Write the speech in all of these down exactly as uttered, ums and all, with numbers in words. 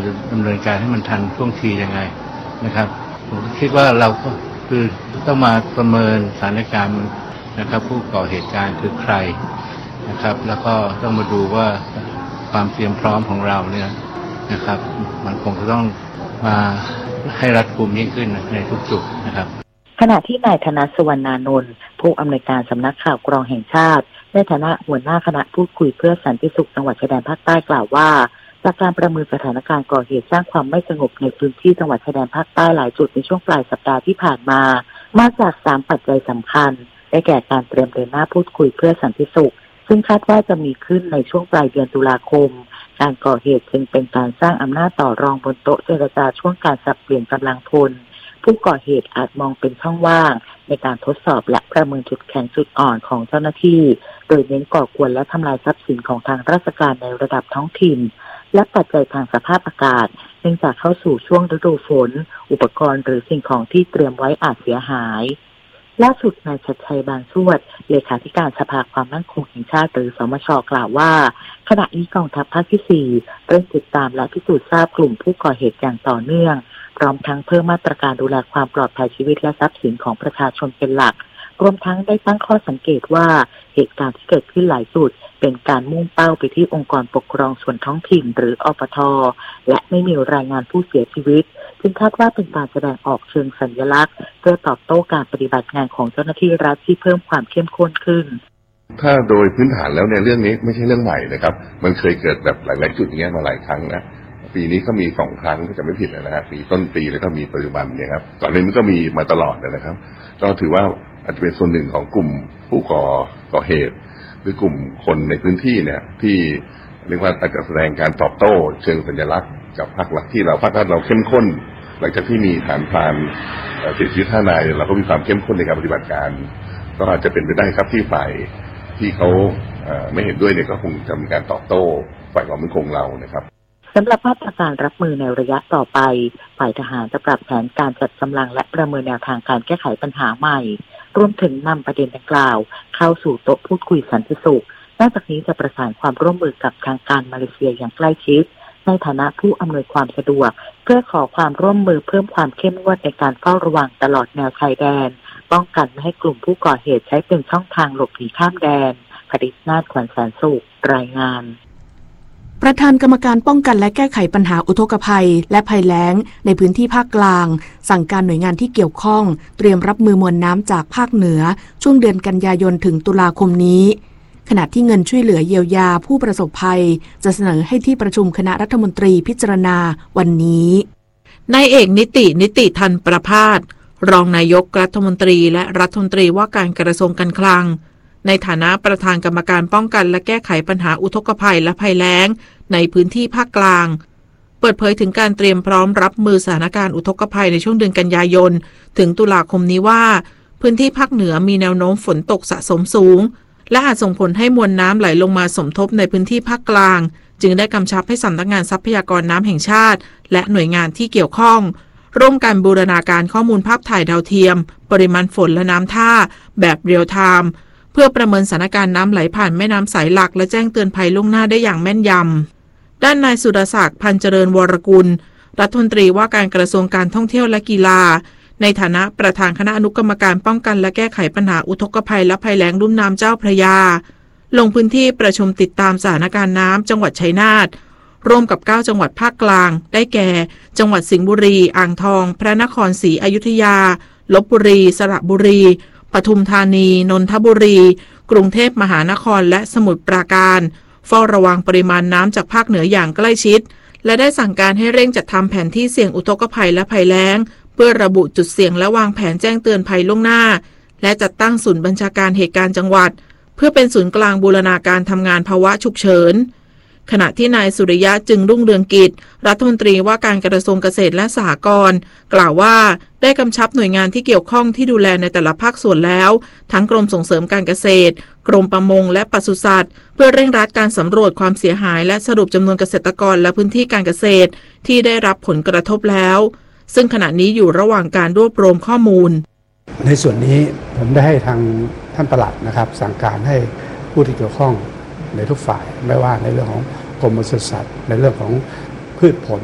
จะดำเนินการให้มันทันท่วงทียังไงนะครับผมคิดว่าเราก็คือต้องมาประเมินสถานการณ์นะครับผู้ก่อเหตุการณ์คือใครนะครับแล้วก็ต้องมาดูว่าความเตรียมพร้อมของเราเนี่ยนะครับมันคงจะต้องมาให้รัดกุมยิ่งขึ้นในทุกจุดนะครับขณะที่นายธนสุวรรณานนท์ผู้อำนวยการสำนักข่าวกรองแห่งชาติในฐานะหัวหน้าคณะพูดคุยเพื่อสันติสุขจังหวัดชายแดนภาคใต้กล่าวว่าจากการประเมินสถานการณ์ก่อเหตุสร้างความไม่สงบในพื้นที่จังหวัดชายแดนภาคใต้หลายจุดในช่วงปลายสัปดาห์ที่ผ่านมามาจากสามปัจจัยสำคัญได้แก่การเตรียมเดินหน้าพูดคุยเพื่อสันติสุขซึ่งคาดว่าจะมีขึ้นในช่วงปลายเดือนตุลาคมการก่อเหตุจึงเป็นการสร้างอำนาจต่อรองบนโต๊ะเจรจาช่วงการสับเปลี่ยนกำลังพลผู้ก่อเหตุอาจมองเป็นช่องว่างในการทดสอบและประเมินจุดแข็งจุดอ่อนของเจ้าหน้าที่โดยเน้นก่อกวนและทำลายทรัพย์สินของทางราชการในระดับท้องถิ่นและปัจจัยทางสภาพอากาศเนื่องจากเข้าสู่ช่วงฤดูฝนอุปกรณ์หรือสิ่งของที่เตรียมไว้อาจเสียหายล่าสุดนายชัดชัยบางสวดเลขาธิการสภาความมั่นคงแห่งชาติหรือสมช.กล่าวว่าขณะนี้กองทัพภาคที่สี่เร่งติดตามและพิสูจน์ทราบกลุ่มผู้ก่อเหตุอย่างต่อเนื่องพร้อมทั้งเพิ่มมาตรการดูแลความปลอดภัยชีวิตและทรัพย์สินของประชาชนเป็นหลักรวมทั้งได้ตั้งข้อสังเกตว่าเหตุการณ์ที่เกิดขึ้นหลายจุดเป็นการมุ่งเป้าไปที่องค์กรปกครองส่วนท้องถิ่นหรืออปท.และไม่มีรายงานผู้เสียชีวิตจึงคาดว่าเป็นการแสดงออกเชิงสัญลักษณ์เพื่อตอบโต้การปฏิบัติงานของเจ้าหน้าที่รัฐที่เพิ่มความเข้มข้นขึ้นถ้าโดยพื้นฐานแล้วเนี่ยเรื่องนี้ไม่ใช่เรื่องใหม่นะครับมันเคยเกิดแบบหลายๆจุดอย่างเงี้ยมาหลายครั้งนะปีนี้ก็มีสองครั้งก็จะไม่ผิดนะฮะปีต้นปีแล้วก็มีปัจจุบันเนี่ยครับก่อนหน้านี้ก็มีมาตลอดนะครับก็ถือว่าอาจจะเป็นส่วนหนึ่งของกลุ่มผู้ก่อก่อเหตุหรือกลุ่มคนในพื้นที่เนี่ยที่เรียกว่าอาจจะแสดงการตอบโต้เชิงสัญลักษณ์กับภาครัฐที่เราภาครัฐเราเข้มข้นหลังจากที่มีฐานพรานเสียชีวิตห้านายเราก็มีความเข้มข้นในการปฏิบัติการก็อาจจะเป็นไปได้ครับที่ฝ่ายที่เขาไม่เห็นด้วยเนี่ยก็คงจะมีการตอบโต้ฝ่ายความมั่นคงเรานะครับสำหรับมาตรการรับมือในระยะต่อไปฝ่ายทหารจะปรับแผนการจัดกำลังและประเมินแนวทางการแก้ไขปัญหาใหม่รวมถึงนำประเด็นดังกล่าวเข้าสู่โต๊ะพูดคุยสันติสุขนอกจากนี้จะประสานความร่วมมือกับทางการมาเลเซียอย่างใกล้ชิดในฐานะผู้อำนวยความสะดวกเพื่อขอความร่วมมือเพิ่มความเข้มงวดในการเฝ้าระวังตลอดแนวชายแดนป้องกันไม่ให้กลุ่มผู้ก่อเหตุใช้เป็นช่องทางหลบหนีข้ามแดนคดิษฐ์นาฏ ขวัญแสนสุขรายงานประธานกรรมการป้องกันและแก้ไขปัญหาอุทกภัยและภัยแล้งในพื้นที่ภาคกลางสั่งการหน่วยงานที่เกี่ยวข้องเตรียมรับมือมวลน้ำจากภาคเหนือช่วงเดือนกันยายนถึงตุลาคมนี้ขณะที่เงินช่วยเหลือเยียวยาผู้ประสบภัยจะเสนอให้ที่ประชุมคณะรัฐมนตรีพิจารณาวันนี้นายเอกนิตินิติทันประภาสรองนายกรัฐมนตรีและรัฐมนตรีว่าการกระทรวงการคลังในฐานะประธานกรรมการป้องกันและแก้ไขปัญหาอุทกภัยและภัยแล้งในพื้นที่ภาคกลางเปิดเผยถึงการเตรียมพร้อมรับมือสถานการณ์อุทกภัยในช่วงเดือนกันยายนถึงตุลาคมนี้ว่าพื้นที่ภาคเหนือมีแนวโน้มฝนตกสะสมสูงและอาจส่งผลให้มวลน้ำไหลลงมาสมทบในพื้นที่ภาคกลางจึงได้กำชับให้สำนักงานทรัพยากรน้ำแห่งชาติและหน่วยงานที่เกี่ยวข้องร่วมกันบูรณาการข้อมูลภาพถ่ายดาวเทียมปริมาณฝนและน้ำท่าแบบเรียลไทม์เพื่อประเมินสถานการณ์น้ำไหลผ่านแม่น้ำสายหลักและแจ้งเตือนภัยล่วงหน้าได้อย่างแม่นยำด้านนายสุรศักดิ์พันเจริญวรกุลรัฐมนตรีว่าการกระทรวงการท่องเที่ยวและกีฬาในฐานะประธานคณะอนุกรรมการป้องกันและแก้ไขปัญหาอุทกภัยและภัยแล้งลุ่มน้ำเจ้าพระยาลงพื้นที่ประชุมติดตามสถานการณ์น้ำจังหวัดชัยนาทร่วมกับเก้าจังหวัดภาคกลางได้แก่จังหวัดสิงห์บุรีอ่างทองพระนครศรีอยุธยาลพบุรีสระบุรีปทุมธานีนนทบุรีกรุงเทพมหานครและสมุทรปราการเฝ้าระวังปริมาณน้ำจากภาคเหนืออย่างใกล้ชิดและได้สั่งการให้เร่งจัดทำแผนที่เสี่ยงอุทกภัยและภัยแล้งเพื่อระบุจุดเสี่ยงและวางแผนแจ้งเตือนภัยล่วงหน้าและจัดตั้งศูนย์บัญชาการเหตุการณ์จังหวัดเพื่อเป็นศูนย์กลางบูรณาการทำงานภาวะฉุกเฉินขณะที่นายสุริยะจึงรุ่งเรืองกิจรัฐมนตรีว่าการกระทรวงเกษตรและสหกรณ์กล่าวว่าได้กำชับหน่วยงานที่เกี่ยวข้องที่ดูแลในแต่ละภาคส่วนแล้วทั้งกรมส่งเสริมการเกษตรกรมประมงและปศุสัตว์เพื่อเร่งรัดการสำรวจความเสียหายและสรุปจำนวนเกษตรกรและพื้นที่การเกษตรที่ได้รับผลกระทบแล้วซึ่งขณะนี้อยู่ระหว่างการรวบรวมข้อมูลในส่วนนี้ผมได้ให้ทางท่านปลัดนะครับสั่งการให้ผู้ที่เกี่ยวข้องในทุกฝ่ายไม่ว่าในเรื่องของกรมปศุสัตว์ในเรื่องของพืชผล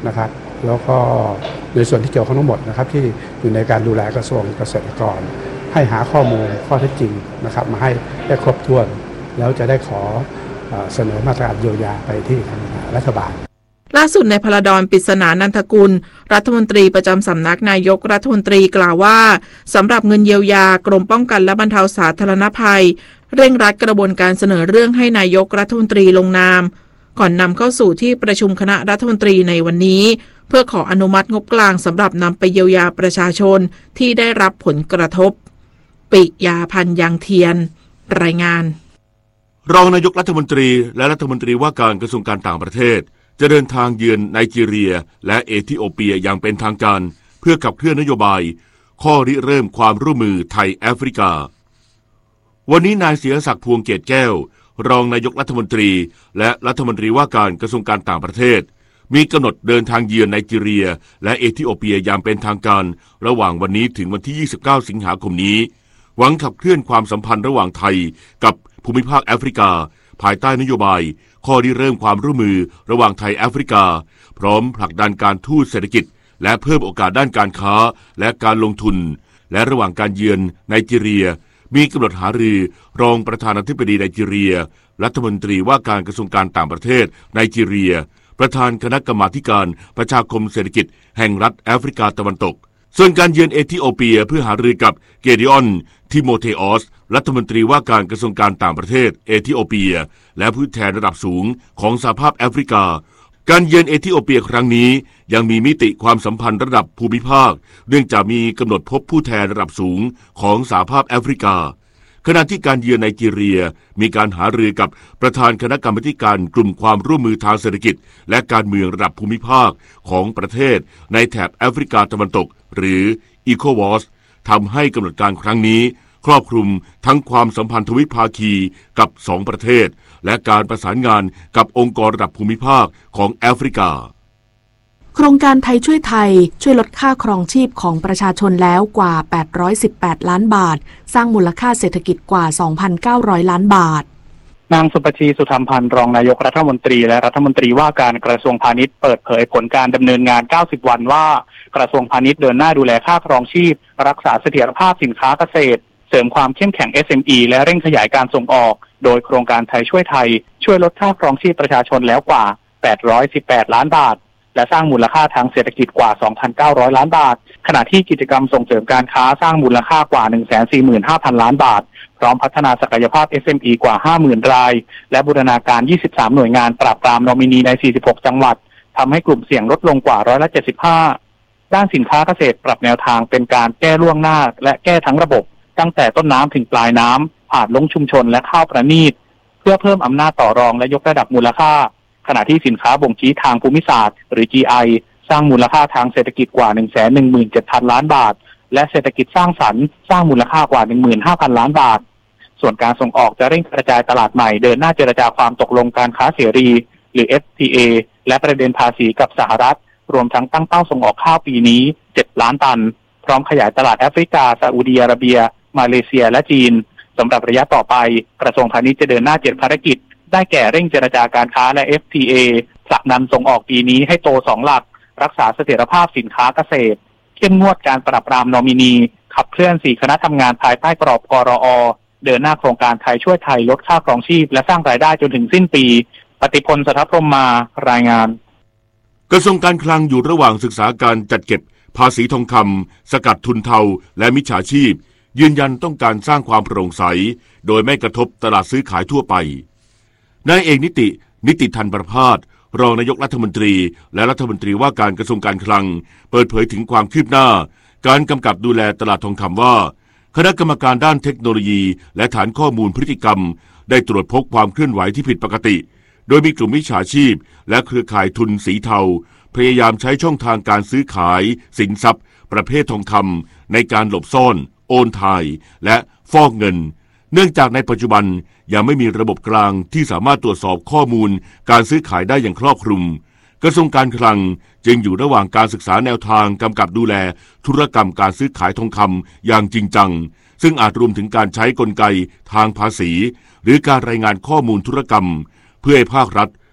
นะครับแล้วก็ในส่วนที่เกี่ยวข้องทั้งหมดนะครับที่อยู่ในการดูแลกระทรวงเกษตรกรให้หาข้อมูลข้อเท็จจริงนะครับมาให้ได้ครบถ้วนแล้วจะได้ขอเสนอมาตรการเยียวยาไปที่ทางรัฐบาลล่าสุดในพลดรปริศนานันทกุลรัฐมนตรีประจำสำนักนายกรัฐมนตรีกล่าวว่าสำหรับเงินเยียวยากรมป้องกันและบรรเทาสาธารณภัยเร่งรัดกระบวนการเสนอเรื่องให้นายกรัฐมนตรีลงนามก่อนนำเข้าสู่ที่ประชุมคณะรัฐมนตรีในวันนี้เพื่อขออนุมัติงบกลางสำหรับนำไปเยียวยาประชาชนที่ได้รับผลกระทบปิยาพันธ์ยังเทียนรายงานรองนายกรัฐมนตรีและรัฐมนตรีว่าการกระทรวงการต่างประเทศจะเดินทางเยือนไนจีเรียและเอธิโอเปียอย่างเป็นทางการเพื่อขับเคลื่อนนโยบายข้อริเริ่มความร่วมมือไทยแอฟริกาวันนี้นายเสียศักดิ์พวงเกตแก้วรองนายกรัฐมนตรีและรัฐมนตรีว่าการกระทรวงการต่างประเทศมีกำหนดเดินทางเยือนไนจีเรียและเอธิโอเปียอย่างเป็นทางการระหว่างวันนี้ถึงวันที่ยี่สิบเก้าสิงหาคมนี้หวังขับเคลื่อนความสัมพันธ์ระหว่างไทยกับภูมิภาคแอฟริกาภายใต้นโยบายข้อริเริ่มความร่วมมือระหว่างไทยแอฟริกาพร้อมผลักดันการทูตเศรษฐกิจและเพิ่มโอกาสด้านการค้าและการลงทุนและระหว่างการเยือนไนจีเรียมีกำหนดหารือรองประธานาธิบดีไนจีเรียรัฐมนตรีว่าการกระทรวงการต่างประเทศไนจีเรียประธานคณะกรรมาการประชาคมเศรษฐกิจแห่งรัฐแอฟริกาตะวันตกส่วนการเยือนเอธิโอเปียเพื่อหารือกับเกดิออนทิโมเทออสรัฐมนตรีว่าการกระทรวงการต่างประเทศเอธิโอเปียและผู้แทนระดับสูงของสหภาพแอฟริกาการเยือนเอธิโอเปียครั้งนี้ยังมีมิติความสัมพันธ์ระดับภูมิภาคเนื่องจากมีกำหนดพบผู้แทนระดับสูงของสหภาพแอฟริกาขณะที่การเยือนไนจีเรียมีการหารือกับประธานคณะกรรมาการกลุ่มความร่วมมือทางเศรษฐกิจและการเมืองระดับภูมิภาคของประเทศในแถบแอฟริกาตะวันตกหรือ อี โค วอส ทำให้กำหนดการครั้งนี้ครอบคลุมทั้งความสัมพันธ์ทวิภาคีกับสองประเทศและการประสานงานกับองค์กรระดับภูมิภาคของแอฟริกาโครงการไทยช่วยไทยช่วยลดค่าครองชีพของประชาชนแล้วกว่าแปดร้อยสิบแปดล้านบาทสร้างมูลค่าเศรษฐกิจกว่า สองพันเก้าร้อย ล้านบาทนางสุปชีสุธรรมพันธ์รองนายกรัฐมนตรีและรัฐมนตรีว่าการกระทรวงพาณิชย์เปิดเผยผลการดำเนินงานเก้าสิบวันว่ากระทรวงพาณิชย์เดินหน้าดูแลค่าครองชีพรักษาเสถียรภาพสินค้าเกษตรเสริมความเข้มแข็ง เอส เอ็ม อี และเร่งขยายการส่งออกโดยโครงการไทยช่วยไทยช่วยลดค่าครองชีพประชาชนแล้วกว่าแปดร้อยสิบแปดล้านบาทและสร้างมูลค่าทางเศรษฐกิจกว่า สองพันเก้าร้อย ล้านบาทขณะที่กิจกรรมส่งเสริมการค้าสร้างมูลค่ากว่า หนึ่งแสนสี่หมื่นห้าพัน ล้านบาทพร้อมพัฒนาศักยภาพ เอส เอ็ม อี กว่า ห้าหมื่น รายและบูรณาการยี่สิบสามหน่วยงานปราบปรามนอมินีในสี่สิบหกจังหวัดทำให้กลุ่มเสี่ยงลดลงกว่าร้อยละเจ็ดสิบห้าด้านสินค้าเกษตรปรับแนวทางเป็นการแก้ล่วงหน้าและแก้ทั้งระบบตั้งแต่ต้นน้ำถึงปลายน้ำผ่านลงชุมชนและข้าวประณีตเพื่อเพิ่มอำนาจต่อรองและยกระดับมูลค่าขณะที่สินค้าบ่งชี้ทางภูมิศาสตร์หรือ จี ไอ สร้างมูลค่าทางเศรษฐกิจกว่า หนึ่งแสนหนึ่งหมื่นเจ็ดพัน ล้านบาทและเศรษฐกิจสร้างสรรค์สร้างมูลค่ากว่า หนึ่งหมื่นห้าพัน ล้านบาทส่วนการส่งออกจะเร่งกระจายตลาดใหม่เดินหน้าเจรจาความตกลงการค้าเสรีหรือ เอฟ ที เอ และประเด็นภาษีกับสหรัฐรวมทั้งตั้งเป้าส่งออกข้าวปีนี้เจ็ดล้านตันพร้อมขยายตลาดแอฟริกาซาอุดิอาระเบียมาเลเซียและจีนสำหรับระยะต่อไปกระทรวงพาณิชย์จะเดินหน้าเจ็ดภารกิจได้แก่เร่งเจรจาการค้าและ เอฟ ที เอ ผลักดันส่งออกปีนี้ให้โตสองหลักรักษาเสถียรภาพสินค้าเกษตรเข้มงวดการปราบปรามนอมินีขับเคลื่อนสี่คณะทำงานภายใต้กรอบกรอ.เดินหน้าโครงการไทยช่วยไทยลดค่าครองชีพและสร้างรายได้จนถึงสิ้นปีปฏิพล สัทธพรหมมารายงานกระทรวงการคลังอยู่ระหว่างศึกษาการจัดเก็บภาษีทองคำสกัดทุนเทาและมิจฉาชีพยืนยันต้องการสร้างความโปร่งใสโดยไม่กระทบตลาดซื้อขายทั่วไปนายเอกนิตินิติธันประภาสรองนายกรัฐมนตรีและรัฐมนตรีว่าการกระทรวงการคลังเปิดเผยถึงความคืบหน้าการกำกับดูแลตลาดทองคำว่าคณะกรรมการด้านเทคโนโลยีและฐานข้อมูลพฤติกรรมได้ตรวจพบความเคลื่อนไหวที่ผิดปกติโดยมีกลุ่มมิจฉาชีพและเครือข่ายทุนสีเทาพยายามใช้ช่องทางการซื้อขายสินทรัพย์ประเภททองคำในการหลบซ่อนโอนถ่ายและฟอกเงินเนื่องจากในปัจจุบันยังไม่มีระบบกลางที่สามารถตรวจสอบข้อมูลการซื้อขายได้อย่างครอบคลุมกระทรวงการคลังจึงอยู่ระหว่างการศึกษาแนวทางกำกับดูแลธุรกรรมการซื้อขายทองคำอย่างจริงจังซึ่งอาจรวมถึงการใช้กลไกทางภาษีหรือการรายงานข้อมูลธุรกรรมเพื่อให้ภาครัฐ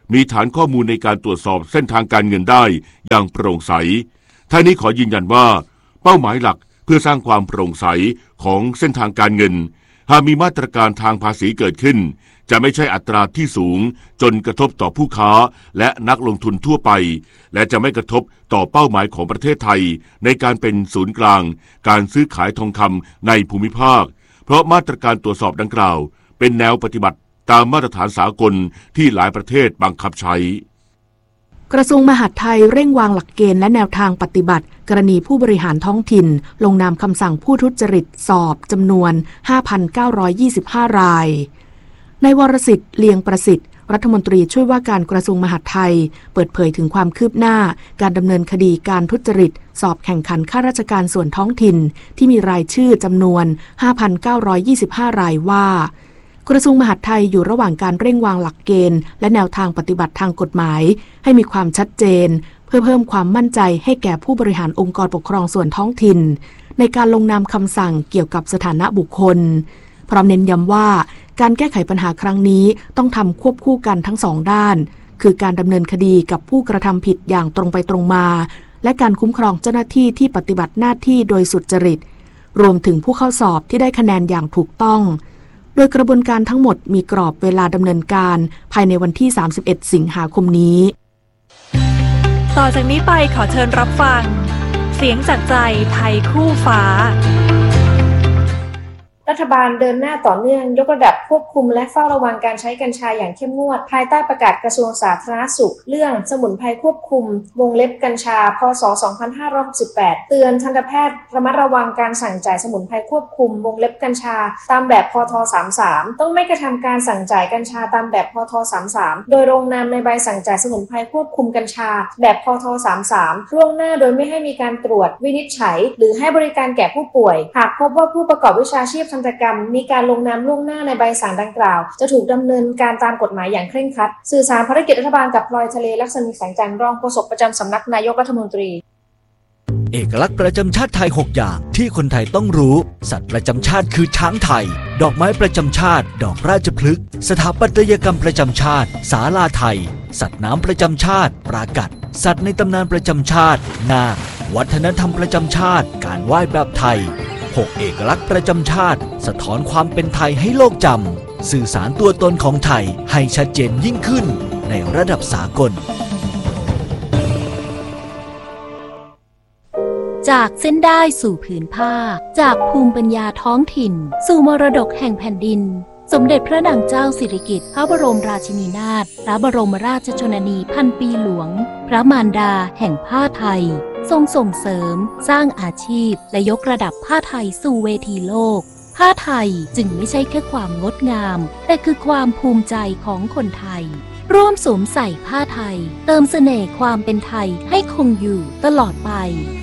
มีฐานข้อมูลในการตรวจสอบเส้นทางการเงินได้อย่างโปร่งใสทั้งนี้ขอยืนยันว่าเป้าหมายหลักเพื่อสร้างความโปร่งใสของเส้นทางการเงินหากมีมาตรการทางภาษีเกิดขึ้นจะไม่ใช่อัตราที่สูงจนกระทบต่อผู้ค้าและนักลงทุนทั่วไปและจะไม่กระทบต่อเป้าหมายของประเทศไทยในการเป็นศูนย์กลางการซื้อขายทองคำในภูมิภาคเพราะมาตรการตรวจสอบดังกล่าวเป็นแนวปฏิบัติตามมาตรฐานสากลที่หลายประเทศบังคับใช้กระทรวงมหาดไทยเร่งวางหลักเกณฑ์และแนวทางปฏิบัติกรณีผู้บริหารท้องถิ่นลงนามคำสั่งผู้ทุจริตสอบจำนวน ห้าพันเก้าร้อยยี่สิบห้า รายนายวรสิทธิ์เลียงประสิทธิ์รัฐมนตรีช่วยว่าการกระทรวงมหาดไทยเปิดเผยถึงความคืบหน้าการดำเนินคดีการทุจริตสอบแข่งขันข้าราชการส่วนท้องถิ่นที่มีรายชื่อจำนวน ห้าพันเก้าร้อยยี่สิบห้า รายว่ากระทรวงมหาดไทยอยู่ระหว่างการเร่งวางหลักเกณฑ์และแนวทางปฏิบัติทางกฎหมายให้มีความชัดเจนเพื่อเพิ่มความมั่นใจให้แก่ผู้บริหารองค์กรปกครองส่วนท้องถิ่นในการลงนามคำสั่งเกี่ยวกับสถานะบุคคลพร้อมเน้นย้ำว่าการแก้ไขปัญหาครั้งนี้ต้องทำควบคู่กันทั้งสองด้านคือการดำเนินคดีกับผู้กระทำผิดอย่างตรงไปตรงมาและการคุ้มครองเจ้าหน้าที่ที่ปฏิบัติหน้าที่โดยสุจริตรวมถึงผู้เข้าสอบที่ได้คะแนนอย่างถูกต้องโดยกระบวนการทั้งหมดมีกรอบเวลาดำเนินการภายในวันที่สามสิบเอ็ดสิงหาคมนี้ต่อจากนี้ไปขอเชิญรับฟังเสียงจากใจไทยคู่ฟ้ารัฐบาลเดินหน้าต่อเนื่องยกระดับควบคุมและเฝ้าระวังการใช้กัญชาอย่างเข้มงวดภายใต้ประกาศกระทรวงสาธารณสุขเรื่องสมุนไพรควบคุมวงเล็บกัญชาพ.ศ. สองพันห้าร้อยหกสิบแปดเตือนทันตแพทย์ระมัดระวังการสั่งจ่ายสมุนไพรควบคุมวงเล็บกัญชาตามแบบพ.ท. สามสิบสามต้องไม่กระทำการสั่งจ่ายกัญชาตามแบบพ.ท. สามสิบสามโดยลงนามในใบสั่งจ่ายสมุนไพรควบคุมกัญชาแบบพ.ท. สามสิบสามล่วงหน้าโดยไม่ให้มีการตรวจวินิจฉัยหรือให้บริการแก่ผู้ป่วยหากพบว่าผู้ประกอบวิชาชีพทันตกรรมมีการลงนามล่วงหน้าในใบสั่งดังกล่าวจะถูกดำเนินการตามกฎหมายอย่างเคร่งครัดสื่อสารภารกิจรัฐบาลกับพลอยทะเลลักษณีแสงจันทร์รองโฆษกประจำสำนักนายกรัฐมนตรีเอกลักษณ์ประจำชาติไทยหกอย่างที่คนไทยต้องรู้สัตว์ประจำชาติคือช้างไทยดอกไม้ประจำชาติดอกราชพฤกษ์สถาปัตยกรรมประจำชาติศาลาไทยสัตว์น้ำประจำชาติปรากัดสัตว์ในตำนานประจำชาตินาควัฒนธรรมประจำชาติการไหว้แบบไทยหกเอกลักษณ์ประจำชาติสะท้อนความเป็นไทยให้โลกจำสื่อสารตัวตนของไทยให้ชัดเจนยิ่งขึ้นในระดับสากลจากเส้นได้สู่ผืนผ้าจากภูมิปัญญาท้องถิ่นสู่มรดกแห่งแผ่นดินสมเด็จพระนางเจ้าสิริกิติ์พระบรมราชินีนาถพระบรมราชชนนีพันปีหลวงพระมารดาแห่งผ้าไทยทรงส่งเสริมสร้างอาชีพและยกระดับผ้าไทยสู่เวทีโลกผ้าไทยจึงไม่ใช่แค่ความงดงามแต่คือความภูมิใจของคนไทยร่วมสวมใส่ผ้าไทยเติมเสน่ห์ความเป็นไทยให้คงอยู่ตลอดไป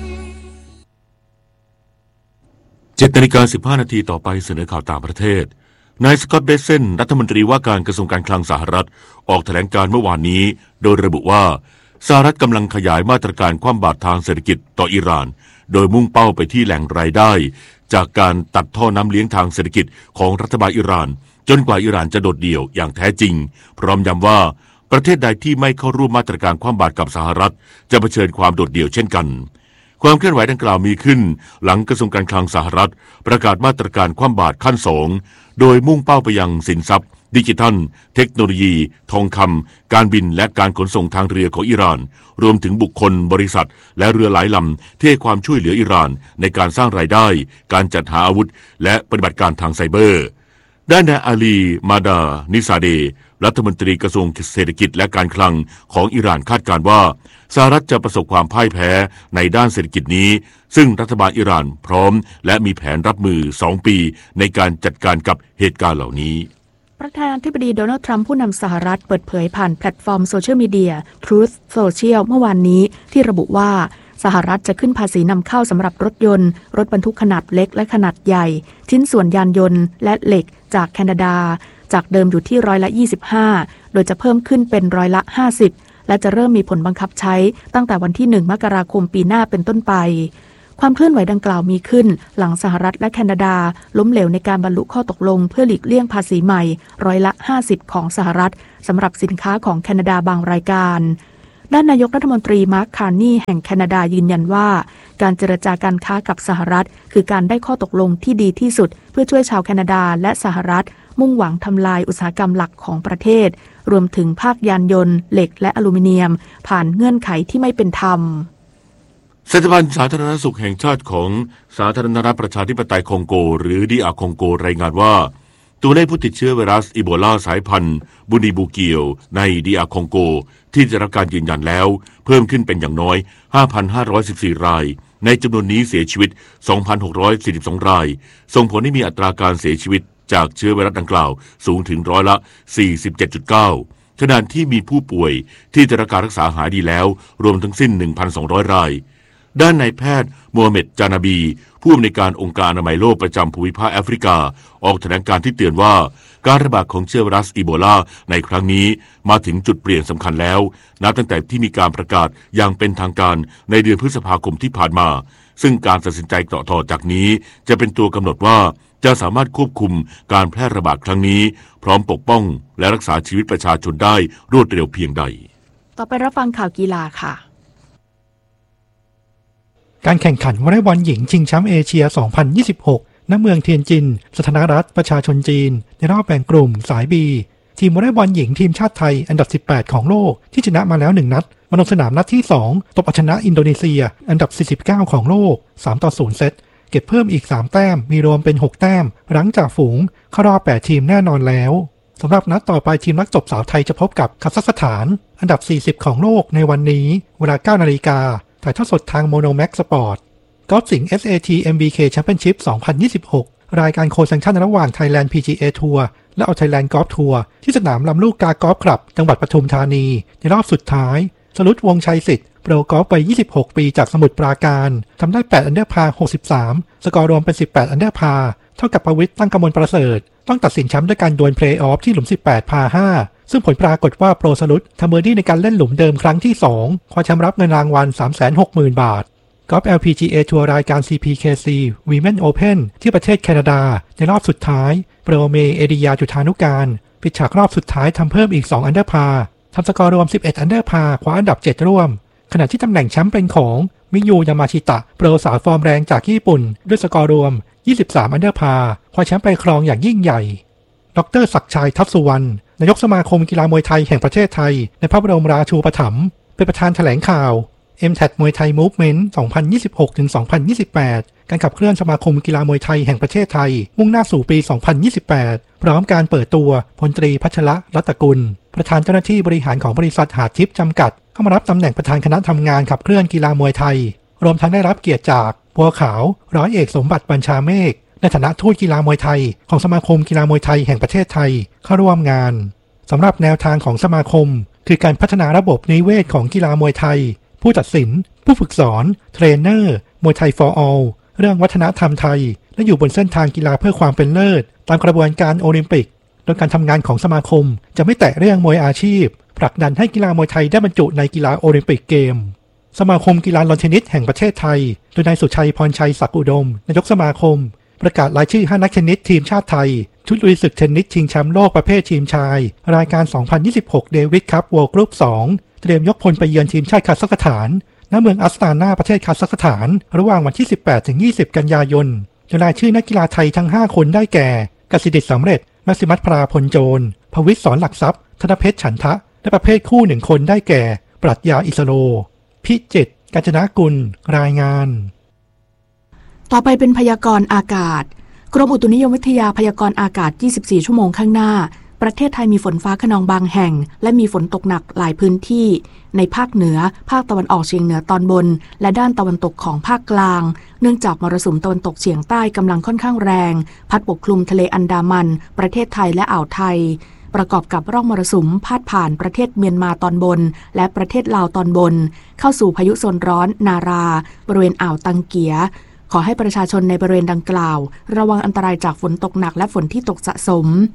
เจ็ดนาฬิกาสิบห้านาทีต่อไปเสนอข่าวต่างประเทศนายสกอตต์เบเซนรัฐมนตรีว่าการกระทรวงการคลังสหรัฐออกแถลงการเมื่อวานนี้โดยระบุว่าสหรัฐกำลังขยายมาตรการคว่ำบาตรทางเศรษฐกิจต่ออิหร่านโดยมุ่งเป้าไปที่แหล่งรายได้จากการตัดท่อน้ำเลี้ยงทางเศรษฐกิจของรัฐบาลอิหร่านจนกว่าอิหร่านจะโดดเดี่ยวอย่างแท้จริงพร้อมย้ำว่าประเทศใดที่ไม่เข้าร่วมมาตรการคว่ำบาตรกับสหรัฐจะเผชิญความโดดเดี่ยวเช่นกันความเคลื่อนไหวดังกล่าวมีขึ้นหลังกระทรวงการคลังสหรัฐประกาศมาตรการคว่ำบาตรขั้นสองโดยมุ่งเป้าไปยังสินทรัพย์ดิจิทัลเทคโนโลยีทองคำการบินและการขนส่งทางเรือของอิหร่านรวมถึงบุคคลบริษัทและเรือหลายลำที่ให้ความช่วยเหลืออิหร่านในการสร้างรายได้การจัดหาอาวุธและปฏิบัติการทางไซเบอร์ด้านนายอาลีมาดานิซาเดรัฐมนตรีกระทรวงเศรษฐกิจและการคลังของอิหร่านคาดการณ์ว่าสหรัฐจะประสบความพ่ายแพ้ในด้านเศรษฐกิจนี้ซึ่งรัฐบาลอิหร่านพร้อมและมีแผนรับมือสองปีในการจัดการกับเหตุการณ์เหล่านี้ประธานาธิบดีโดนัลด์ทรัมป์ผู้นำสหรัฐเปิดเผยผ่านแพลตฟอร์มโซเชียลมีเดีย Truth Social เมื่อวานนี้ที่ระบุว่าสหรัฐจะขึ้นภาษีนำเข้าสำหรับรถยนต์รถบรรทุกขนาดเล็กและขนาดใหญ่ชิ้นส่วนยานยนต์และเหล็กจากแคนาดาจากเดิมอยู่ที่ร้อยละยี่สิบห้าโดยจะเพิ่มขึ้นเป็นร้อยละห้าสิบและจะเริ่มมีผลบังคับใช้ตั้งแต่วันที่หนึ่งมกราคมปีหน้าเป็นต้นไปความเคลื่อนไหวดังกล่าวมีขึ้นหลังสหรัฐและแคนาดาล้มเหลวในการบรรลุข้อตกลงเพื่อหลีกเลี่ยงภาษีใหม่ร้อยละห้าสิบของสหรัฐสำหรับสินค้าของแคนาดาบางรายการด้านนายกรัฐมนตรีมาร์ค คาร์นีแห่งแคนาดายืนยันว่าการเจรจาการค้ากับสหรัฐคือการได้ข้อตกลงที่ดีที่สุดเพื่อช่วยชาวแคนาดาและสหรัฐมุ่งหวังทำลายอุตสาหกรรมหลักของประเทศรวมถึงภาคยานยนต์เหล็กและอลูมิเนียมผ่านเงื่อนไขที่ไม่เป็นธรรมสถาบันสาธารณสุขแห่งชาติของสาธารณรัฐประชาธิปไตยคองโกหรือดีอาร์คองโกรายงานว่าตัวเลขผู้ติดเชื้อไวรัสอีโบลาสายพันธุ์บูนีบูเกียวในดีอาร์คองโกที่ได้รับการยืนยันแล้วเพิ่มขึ้นเป็นอย่างน้อย ห้าพันห้าร้อยสิบสี่ รายในจำนวนนี้เสียชีวิต สองพันหกร้อยสี่สิบสอง รายส่งผลให้มีอัตราการเสียชีวิตจากเชื้อไวรัสดังกล่าวสูงถึงร้อยละ สี่สิบเจ็ดจุดเก้า ขณะที่มีผู้ป่วยที่ได้รับการรักษาหายดีแล้วรวมทั้งสิ้น หนึ่งพันสองร้อย รายด้านนายแพทย์โมฮัมเหม็ด จานาบีผู้อำนวยการองค์การอนามัยโลกประจำภูมิภาคแอฟริกาออกแถลงการที่เตือนว่าการระบาดของเชื้อไวรัสอีโบลาในครั้งนี้มาถึงจุดเปลี่ยนสำคัญแล้วนับตั้งแต่ที่มีการประกาศอย่างเป็นทางการในเดือนพฤษภาคมที่ผ่านมาซึ่งการตัดสินใจต่อต่อจากนี้จะเป็นตัวกำหนดว่าจะสามารถควบคุมการแพร่ระบาดครั้งนี้พร้อมปกป้องและรักษาชีวิตประชาชนได้รวดเร็วเพียงใดต่อไปรับฟังข่าวกีฬาค่ะการแข่งขันวอลเลย์บอลหญิงชิงแชมป์เอเชีย สองพันยี่สิบหก ณ เมืองเทียนจินสาธารณรัฐประชาชนจีนในรอบแบ่งกลุ่มสาย B ทีมวอลเลย์บอลหญิงทีมชาติไทยอันดับสิบแปดของโลกที่ชนะมาแล้วหนึ่งนัดมาลงสนามนัดที่สองตบเอาชนะอินโดนีเซียอันดับสี่สิบเก้าของโลกสามต่อศูนย์เซตเก็บเพิ่มอีกสามแต้มมีรวมเป็นหกแต้มหลังจากฝูงเข้ารอบแปดทีมแน่นอนแล้วสำหรับนัดต่อไปทีมนักตบสาวไทยจะพบกับคัซัคสถานอันดับสี่สิบของโลกในวันนี้เวลา เก้านาฬิกาถ่ายทอดสดทางโมโนแม็กสปอร์ตกอล์ฟสิงห์ เอส เอ ที เอ็ม บี เค Championship สองพันยี่สิบหกรายการโคแซงชั่นระหว่าง Thailand พี จี เอ Tour และ All Thailand Golf Tour ที่สนามลำลูกกากอล์ฟคลับจังหวัดปทุมธานีในรอบสุดท้ายสรุตวงชัยสิทธิ์โปรกอล์ฟวัยยี่สิบหกปีจากสมุทรปราการทำได้แปดอันเดอร์พาร์หกสิบสามสกอร์รวมเป็นสิบแปดอันเดอร์พาร์เท่ากับประวิตรตั้งกมลประเสริฐต้องตัดสินแชมป์ด้วยการดวลเพลย์ออฟที่หลุมสิบแปดพาห้าซึ่งผลปรากฏว่าโปรสรุตทำเบอร์ดี้ในการเล่นหลุมเดิมครั้งที่สองคว้าแชมป์รับเงินรางวัล สามแสนหกหมื่น บาทกอล์ฟ แอล พี จี เอ ทัวร์รายการ ซี พี เค ซี Women Open ที่ประเทศแคนาดาในรอบสุดท้ายโปรเมเอดิยาจุฑานุการปิดฉากรอบสุดท้ายทำเพิ่มอีกสองอันเดอร์พาร์ทำสกอร์รวมสิบเอ็ดอันเดอร์พาร์คว้าอันดับเจ็ดร่วมขณะที่ตำแหน่งแชมป์เป็นของมิยูยามาชิตะโปรสาวฟอร์มแรงจากญี่ปุ่นด้วยสกอร์รวมยี่สิบสามอันเดอร์พาร์คว้าแชมป์ไปครองอย่างยิ่งใหญ่ดร.ศักดิ์ชัยทัพสุวรรณนายกสมาคมกีฬามวยไทยแห่งประเทศไทยในพระบรมราชูปถัมภ์เป็นประธานแถลงข่าว เอ็ม แทด มวยไทย Movement สองพันยี่สิบหกถึงสองพันยี่สิบแปด การขับเคลื่อนสมาคมกีฬามวยไทยแห่งประเทศไทยมุ่งหน้าสู่ปี สองพันยี่สิบแปด พร้อมการเปิดตัวพลตรีพัชระรัตกุลประธานเจ้าหน้าที่บริหารของบริษัทหาดทิพย์จำกัดเข้ามารับตำแหน่งประธานคณะทำงานขับเคลื่อนกีฬามวยไทยรวมทั้งได้รับเกียรติจากบัวขาวร้อยเอกสมบัติบัญชาเมฆในฐานะทูตกีฬามวยไทยของสมาคมกีฬามวยไทยแห่งประเทศไทยเข้าร่วมงานสำหรับแนวทางของสมาคมคือการพัฒนาระบบนิเวศของกีฬามวยไทยผู้ตัดสินผู้ฝึกสอนเทรนเนอร์มวยไทย for all เรื่องวัฒนธรรมไทยและอยู่บนเส้นทางกีฬาเพื่อความเป็นเลิศตามกระบวนการโอลิมปิกโดยการทำงานของสมาคมจะไม่แตะเรื่องมวยอาชีพผลักดันให้กีฬามวยไทยได้บรรจุในกีฬาโอลิมปิกเกมสมาคมกีฬาลอนเทนนิสแห่งประเทศไทยโดยนายสุชัยพรชัยศักดิ์อุดมนายกสมาคมประกาศรายชื่อห้านักเทนนิสทีมชาติไทยชุดลุยศึกเทนนิสชิงแชมป์โลกประเภททีมชายรายการ สองพันยี่สิบหก เดวิดคัพ เวิลด์กรุ๊ป สองเตรียมยกพลไปเยือนทีมชาติคาซัคสถานณเมืองอัสตานาประเทศคาซัคสถานระหว่างวันที่ สิบแปดถึงยี่สิบ กันยายนโดยรายชื่อนักกีฬาไทยทั้งห้าคนได้แก่กสิดิษฐ์สำเร็จมัสซิมัสพราพลโจรภวิตรสอนหลักทรัพย์ธนเพชรฉันทะและประเภทคู่หนึ่งคนได้แก่ปรัชญาอิสโรพิจิตรกาญจนกุลรายงานต่อไปเป็นพยากรณ์อากาศกรมอุตุนิยมวิทยาพยากรณ์อากาศยี่สิบสี่ชั่วโมงข้างหน้าประเทศไทยมีฝนฟ้าคะนองบางแห่งและมีฝนตกหนักหลายพื้นที่ในภาคเหนือภาคตะวันออกเฉียงเหนือตอนบนและด้านตะวันตกของภาคกลางเนื่องจากมรสุมตะวันตกเฉียงใต้กำลังค่อนข้างแรงพัดปกคลุมทะเลอันดามันประเทศไทยและอ่าวไทยประกอบกับร่องมรสุมพาดผ่านประเทศเมียนมาตอนบนและประเทศลาวตอนบนเข้าสู่พายุโซนร้อนนาราบริเวณอ่าวตังเกียขอให้ประชาชนในบริเวณดังกล่าวระวังอันตรายจากฝนตกหนักและฝนที่ตกสะสม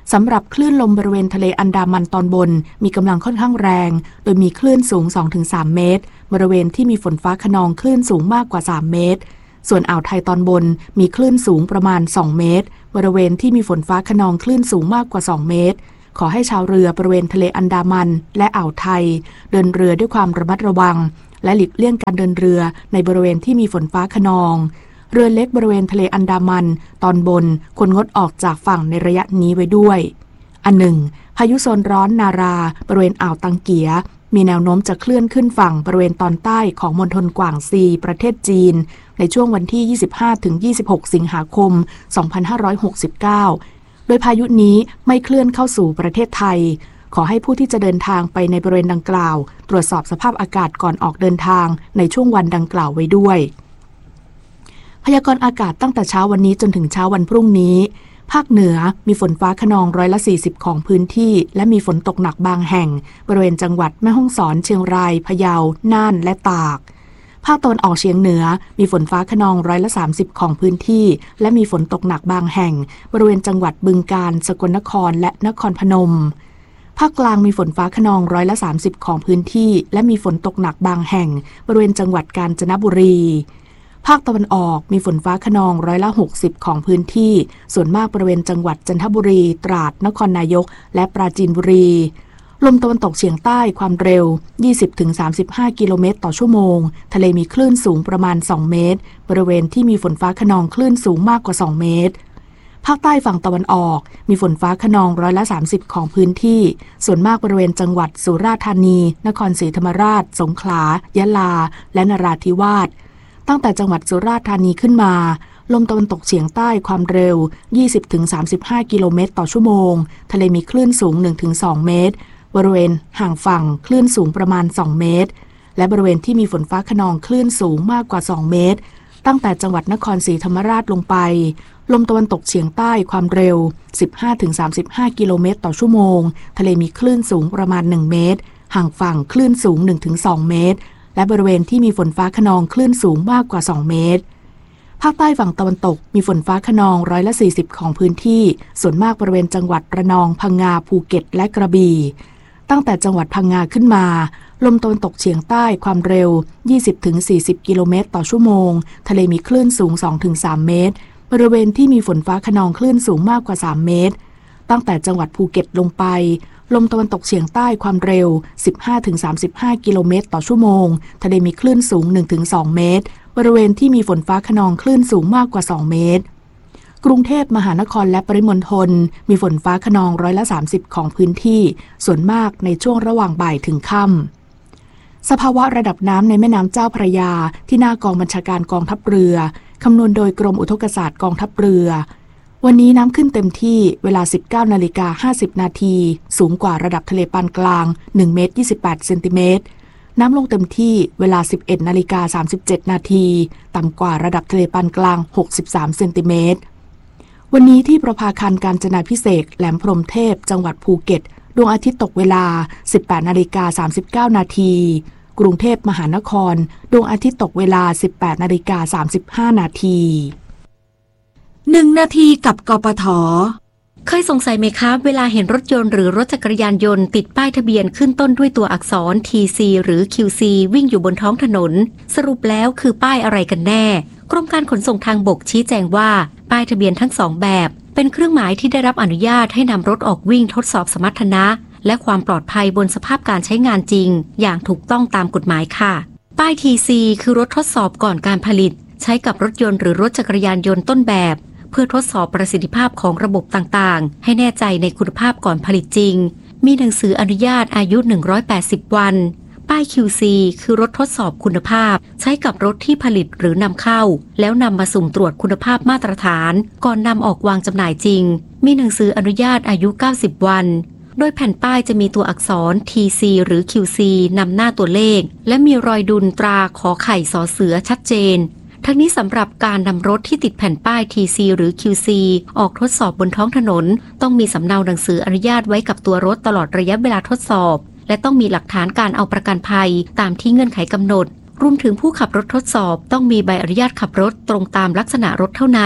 สำหรับคลื่นลมบริเวณทะเลอันดามันตอนบนมีกำลังค่อนข้างแรงโดยมีคลื่นสูง สองถึงสาม เมตรบริเวณที่มีฝนฟ้าคะนองคลื่นสูงมากกว่าสามเมตรส่วนอ่าวไทยตอนบนมีคลื่นสูงประมาณสองเมตรบริเวณที่มีฝนฟ้าคะนองคลื่นสูงมากกว่าสองเมตรขอให้ชาวเรือบริเวณทะเลอันดามันและอ่าวไทยเดินเรือด้วยความระมัดระวังและหลีกเลี่ยงการเดินเรือในบริเวณที่มีฝนฟ้าคะนองเรือเล็กบริเวณทะเลอันดามันตอนบนควรงดออกจากฝั่งในระยะนี้ไว้ด้วยอันหนึ่งพายุโซนร้อนนาราบริเวณอ่าวตังเกียมีแนวโน้มจะเคลื่อนขึ้นฝั่งบริเวณตอนใต้ของมณฑลกวางซีประเทศจีนในช่วงวันที่ ยี่สิบห้าถึงยี่สิบหก สิงหาคม สองพันห้าร้อยหกสิบเก้า โดยพายุนี้ไม่เคลื่อนเข้าสู่ประเทศไทยขอให้ผู้ที่จะเดินทางไปในบริเวณดังกล่าวตรวจสอบสภาพอากาศก่อนออกเดินทางในช่วงวันดังกล่าวไว้ด้วยพยากรณ์อากาศตั้งแต่เช้าวันนี้จนถึงเช้าวันพรุ่งนี้ภาคเหนือมีฝนฟ้าคะนองร้อยละสี่สิบของพื้นที่และมีฝนตกหนักบางแห่งบริเวณจังหวัดแม่ฮ่องสอนเชียงรายพะเยาน่านและตากภาคตะวันออกเฉียงเหนือมีฝนฟ้าคะนองร้อยละสามสิบของพื้นที่และมีฝนตกหนักบางแห่งบริเวณจังหวัดบึงกาฬสกลนครและนครพนมภาคกลางมีฝนฟ้าคะนองร้อยละสามสิบของพื้นที่และมีฝนตกหนักบางแห่งบริเวณจังหวัดกาญจนบุรีภาคตะวันออกมีฝนฟ้าคะนองร้อยละหกสิบของพื้นที่ส่วนมากบริเวณจังหวัดจันทบุรีตราดนครนายกและปราจีนบุรีลมตะวันตกเฉียงใต้ความเร็ว ยี่สิบถึงสามสิบห้า กิโลเมตรต่อชั่วโมงทะเลมีคลื่นสูงประมาณสองเมตรบริเวณที่มีฝนฟ้าคะนองคลื่นสูงมากกว่าสองเมตรภาคใต้ฝั่งตะวันออกมีฝนฟ้าคะนองร้อยละสามสิบของพื้นที่ส่วนมากบริเวณจังหวัดสุราษฎร์ธานีนครศรีธรรมราชสงขลายะลาและนราธิวาสตั้งแต่จังหวัดสุราษฎร์ธานีขึ้นมาลมตะวันตกเฉียงใต้ความเร็ว ยี่สิบถึงสามสิบห้า กิโลเมตรต่อชั่วโมงทะเลมีคลื่นสูง หนึ่งถึงสอง เมตรบริเวณห่างฝั่งคลื่นสูงประมาณสองเมตรและบริเวณที่มีฝนฟ้าคะนองคลื่นสูงมากกว่าสองเมตรตั้งแต่จังหวัดนครศรีธรรมราชลงไปลมตะวันตกเฉียงใต้ความเร็ว สิบห้าถึงสามสิบห้า กิโลเมตรต่อชั่วโมงทะเลมีคลื่นสูงประมาณหนึ่งเมตรห่างฝั่งคลื่นสูง หนึ่งถึงสอง เมตรและบริเวณที่มีฝนฟ้าคะนองคลื่นสูงมากกว่าสองเมตรภาคใต้ฝั่งตะวันตกมีฝนฟ้าคะนองร้อยละสี่สิบของพื้นที่ส่วนมากบริเวณจังหวัดระนองพังงาภูเก็ตและกระบี่ตั้งแต่จังหวัดพังงาขึ้นมาลมตะวันตกเฉียงใต้ความเร็ว ยี่สิบถึงสี่สิบ กิโลเมตรต่อชั่วโมงทะเลมีคลื่นสูง สองถึงสาม เมตรบริเวณที่มีฝนฟ้าคะนองคลื่นสูงมากกว่าสามเมตรตั้งแต่จังหวัดภูเก็ตลงไปลมตะวันตกเฉียงใต้ความเร็ว สิบห้าถึงสามสิบห้า กิโลเมตรต่อชั่วโมงทะเลมีคลื่นสูง หนึ่งถึงสอง เมตรบริเวณที่มีฝนฟ้าคะนองคลื่นสูงมากกว่าสองเมตรกรุงเทพมหานครและปริมณฑลมีฝนฟ้าคะนองร้อยละสามสิบของพื้นที่ส่วนมากในช่วงระหว่างบ่ายถึงค่ำสภาวะระดับน้ำในแม่น้ำเจ้าพระยาที่หน้ากองบัญชาการกองทัพเรือคำนวณโดยกรมอุทกศาสตร์กองทัพเรือวันนี้น้ำขึ้นเต็มที่เวลา สิบเก้านาฬิกาห้าสิบ นาทีสูงกว่าระดับทะเลปานกลางหนึ่งเมตรยี่สิบแปดเซนติเมตรน้ำลงเต็มที่เวลา สิบเอ็ดนาฬิกาสามสิบเจ็ด นาทีต่ำกว่าระดับทะเลปานกลางหกสิบสามเซนติเมตรวันนี้ที่ประภาคารกาญจนาภิเษกแหลมพรหมเทพจังหวัดภูเก็ตดวงอาทิตย์ตกเวลา สิบแปดนาฬิกาสามสิบเก้า นาทีกรุงเทพมหานครดวงอาทิตย์ตกเวลา สิบแปดนาฬิกาสามสิบห้า นาทีหนึ่งนาทีกับกปท.เคยสงสัยไหมคะเวลาเห็นรถยนต์หรือรถจักรยานยนต์ติดป้ายทะเบียนขึ้นต้นด้วยตัวอักษร ที ซี หรือ คิว ซี วิ่งอยู่บนท้องถนนสรุปแล้วคือป้ายอะไรกันแน่กรมการขนส่งทางบกชี้แจงว่าป้ายทะเบียนทั้งสองแบบเป็นเครื่องหมายที่ได้รับอนุญาตให้นำรถออกวิ่งทดสอบสมรรถนะและความปลอดภัยบนสภาพการใช้งานจริงอย่างถูกต้องตามกฎหมายค่ะป้าย ที ซี คือรถทดสอบก่อนการผลิตใช้กับรถยนต์หรือรถจักรยานยนต์ต้นแบบเพื่อทดสอบประสิทธิภาพของระบบต่างๆให้แน่ใจในคุณภาพก่อนผลิตจริงมีหนังสืออนุญาตอายุหนึ่งร้อยแปดสิบวันป้าย คิว ซี คือรถทดสอบคุณภาพใช้กับรถที่ผลิตหรือนำเข้าแล้วนำมาสุ่มตรวจคุณภาพมาตรฐานก่อนนำออกวางจำหน่ายจริงมีหนังสืออนุญาตอายุเก้าสิบวันโดยแผ่นป้ายจะมีตัวอักษร ที ซี หรือ คิว ซี นำหน้าตัวเลขและมีรอยดุลตราขอไข่สอเสือชัดเจนทั้งนี้สำหรับการนำรถที่ติดแผ่นป้าย ที ซี หรือ คิว ซี ออกทดสอบบนท้องถนนต้องมีสำเนาหนังสืออนุญาตไว้กับตัวรถตลอดระยะเวลาทดสอบและต้องมีหลักฐานการเอาประกันภัยตามที่เงื่อนไขกำหนดรวมถึงผู้ขับรถทดสอบต้องมีใบอนุญาตขับรถตรงตามลักษณะรถเท่านั้น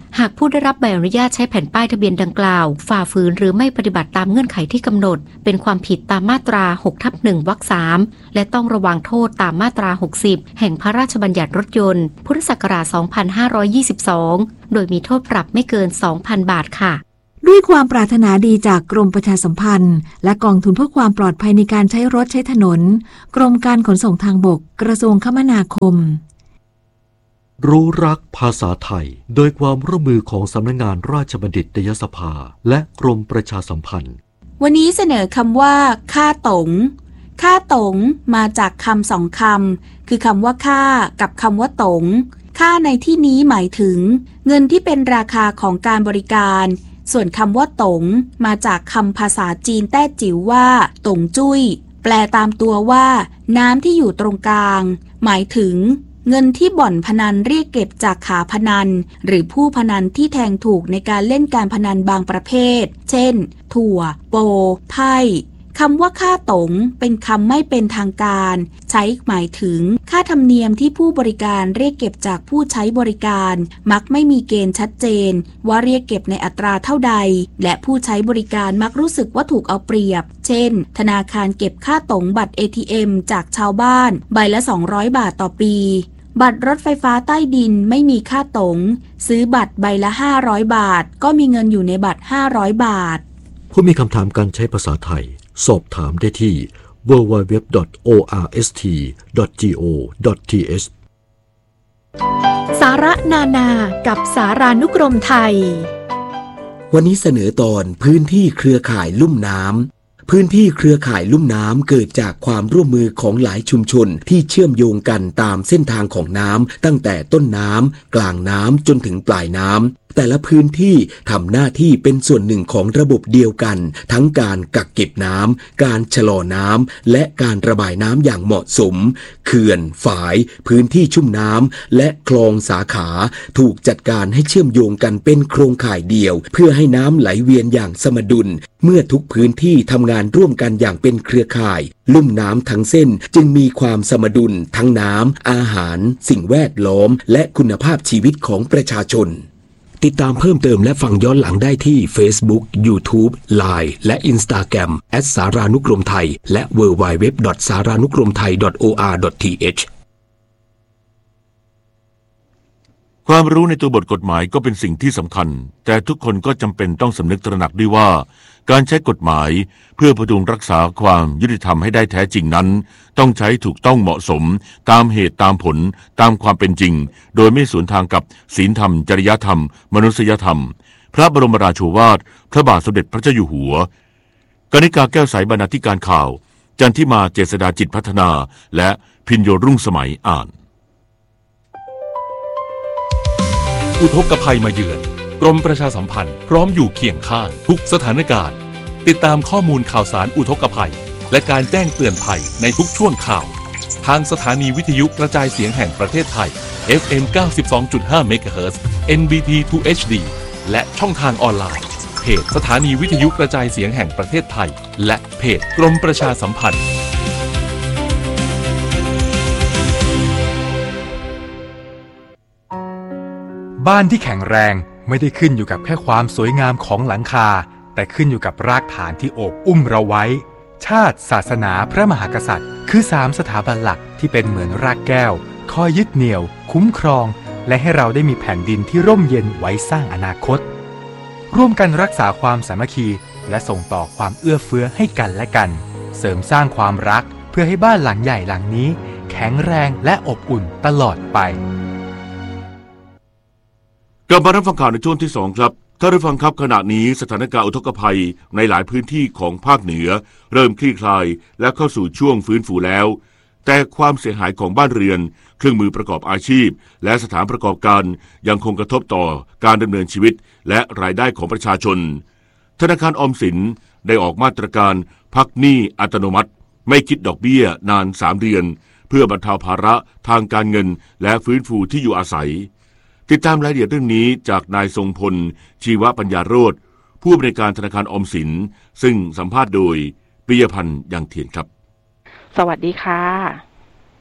หากผู้ได้รับใบอนุญาตใช้แผ่นป้ายทะเบียนดังกล่าวฝ่าฝืนหรือไม่ปฏิบัติตามเงื่อนไขที่กำหนดเป็นความผิดตามมาตรา หกทับหนึ่ง วรรค สาม และต้องระวังโทษตามมาตรา หกสิบ แห่งพระราชบัญญัติรถยนต์พุทธศักราช สองพันห้าร้อยยี่สิบสอง โดยมีโทษปรับไม่เกิน สองพัน บาทค่ะด้วยความปรารถนาดีจากกรมประชาสัมพันธ์และกองทุนเพื่อความปลอดภัยในการใช้รถใช้ถนนกรมการขนส่งทางบกกระทรวงคมนาคมรู้รักภาษาไทยโดยความร่วมมือของสำนักงานราชบัณฑิตยสภาและกรมประชาสัมพันธ์วันนี้เสนอคำว่าค่าต๋งค่าต๋งมาจากคำสองคำคือคำว่าค่ากับคำว่าต๋งค่าในที่นี้หมายถึงเงินที่เป็นราคาของการบริการส่วนคำว่าต๋งมาจากคำภาษาจีนแต้จิ๋วว่าต๋งจุ้ยแปลตามตัวว่าน้ำที่อยู่ตรงกลางหมายถึงเงินที่บ่อนพนันเรียกเก็บจากขาพนันหรือผู้พนันที่แทงถูกในการเล่นการพนันบางประเภทเช่นถั่วโปไพ่คำว่าค่าต๋งเป็นคำไม่เป็นทางการใช้หมายถึงค่าธรรมเนียมที่ผู้บริการเรียกเก็บจากผู้ใช้บริการมักไม่มีเกณฑ์ชัดเจนว่าเรียกเก็บในอัตราเท่าใดและผู้ใช้บริการมักรู้สึกว่าถูกเอาเปรียบเช่นธนาคารเก็บค่าต๋งบัตร เอ ที เอ็ม จากชาวบ้านใบละสองร้อยบาทต่อปีบัตรรถไฟฟ้าใต้ดินไม่มีค่าต๋งซื้อบัตรใบละห้าร้อยบาทก็มีเงินอยู่ในบัตรห้าร้อยบาทผู้มีคำถามการใช้ภาษาไทยสอบถามได้ที่ ดับเบิลยู ดับเบิลยู ดับเบิลยู ดอท โอ อาร์ เอส ที ดอท จี โอ ดอท ที เอชสาระนานากับสารานุกรมไทยวันนี้เสนอตอนพื้นที่เครือข่ายลุ่มน้ำพื้นที่เครือข่ายลุ่มน้ำเกิดจากความร่วมมือของหลายชุมชนที่เชื่อมโยงกันตามเส้นทางของน้ำตั้งแต่ต้นน้ำกลางน้ำจนถึงปลายน้ำแต่ละพื้นที่ทำหน้าที่เป็นส่วนหนึ่งของระบบเดียวกันทั้งการกักเก็บน้ำการชะลอน้ำและการระบายน้ำอย่างเหมาะสมเขื่อนฝายพื้นที่ชุ่มน้ำและคลองสาขาถูกจัดการให้เชื่อมโยงกันเป็นโครงข่ายเดียวเพื่อให้น้ำไหลเวียนอย่างสมดุลเมื่อทุกพื้นที่ทำงานร่วมกันอย่างเป็นเครือข่ายลุ่มน้ำทั้งเส้นจึงมีความสมดุลทั้งน้ำอาหารสิ่งแวดล้อมและคุณภาพชีวิตของประชาชนติดตามเพิ่มเติมและฟังย้อนหลังได้ที่ Facebook, YouTube, ไลน์ และ Instagram แอท สารานุกรมไทยและ ดับเบิลยู ดับเบิลยู ดับเบิลยู ดอท สารานุกรมไทย ดอท โอ อาร์ ดอท ที เอชความรู้ในตัวบทกฎหมายก็เป็นสิ่งที่สำคัญแต่ทุกคนก็จำเป็นต้องสำนึกตระหนักด้วยว่าการใช้กฎหมายเพื่อพดุงรักษาความยุติธรรมให้ได้แท้จริงนั้นต้องใช้ถูกต้องเหมาะสมตามเหตุตามผลตามความเป็นจริงโดยไม่สวนทางกับศีลธรรมจริยธรรมมนุษยธรรมพระบรมราโชวาทพระบาทสมเด็จพระเจ้าอยู่หัวกนิกาแก้วใสบรรณาธิการข่าวจันทิมาเจษฎาจิตพัฒนาและพิญโยรุ่งสมัยอ่านอุทกภัยมาเยือนกรมประชาสัมพันธ์พร้อมอยู่เคียงข้างทุกสถานการณ์ติดตามข้อมูลข่าวสารอุทกภัยและการแจ้งเตือนภัยในทุกช่วงข่าวทางสถานีวิทยุกระจายเสียงแห่งประเทศไทย เอฟ เอ็ม เก้าสิบสองจุดห้า เมกะเฮิรตซ์ เอ็น บี ที ทู เอช ดี และช่องทางออนไลน์เพจสถานีวิทยุกระจายเสียงแห่งประเทศไทยและเพจกรมประชาสัมพันธ์บ้านที่แข็งแรงไม่ได้ขึ้นอยู่กับแค่ความสวยงามของหลังคาแต่ขึ้นอยู่กับรากฐานที่โอบอุ้มเราไว้ชาติศาสนาพระมหากษัตริย์คือสามสถาบันหลักที่เป็นเหมือนรากแก้วคอยยึดเหนี่ยวคุ้มครองและให้เราได้มีแผ่นดินที่ร่มเย็นไว้สร้างอนาคตร่วมกันรักษาความสามัคคีและส่งต่อความเอื้อเฟื้อให้กันและกันเสริมสร้างความรักเพื่อให้บ้านหลังใหญ่หลังนี้แข็งแรงและอบอุ่นตลอดไปกลับมารับฟังข่าวในช่วงที่สองครับท่านผู้ฟังครับขณะนี้สถานการณ์อุทกภัยในหลายพื้นที่ของภาคเหนือเริ่มคลี่คลายและเข้าสู่ช่วงฟื้นฟูแล้วแต่ความเสียหายของบ้านเรือนเครื่องมือประกอบอาชีพและสถานประกอบการยังคงกระทบต่อการดำเนินชีวิตและรายได้ของประชาชนธนาคารออมสินได้ออกมาตรการพักหนี้อัตโนมัติไม่คิดดอกเบี้ยนานสามเดือนเพื่อบรรเทาภาระทางการเงินและฟื้นฟูที่อยู่อาศัยติดตามรายละเอียดเรื่องนี้จากนายทรงพลชีวปัญญาโรจน์ผู้อำนวยการธนาคารออมสินซึ่งสัมภาษณ์โดยปิยพันธ์ยังเทียนครับสวัสดีค่ะ